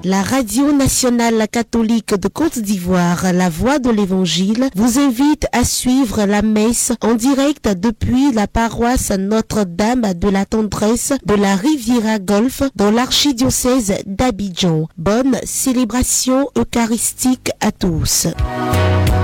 La Radio nationale catholique de Côte d'Ivoire, La Voix de l'Évangile, vous invite à suivre la messe en direct depuis la paroisse Notre-Dame de la Tendresse de la Riviera Golfe dans l'archidiocèse d'Abidjan. Bonne célébration eucharistique à tous.